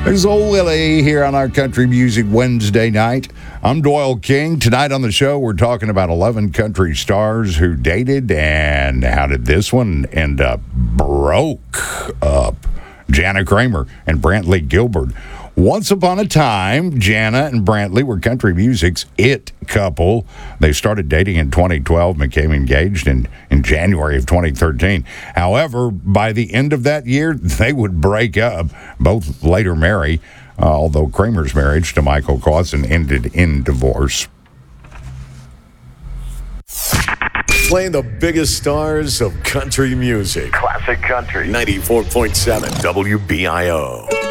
There's old Willie here on our Country Music Wednesday night. I'm Doyle King. Tonight on the show, we're talking about 11 country stars who dated, and how did this one end up? Broke up. Jana Kramer and Brantley Gilbert. Once upon a time, Jana and Brantley were country music's it couple. They started dating in 2012 and became engaged in January of 2013. However, by the end of that year, they would break up. Both later marry, although Kramer's marriage to Michael Clausen ended in divorce. Playing the biggest stars of country music. Classic Country. 94.7 WBIO.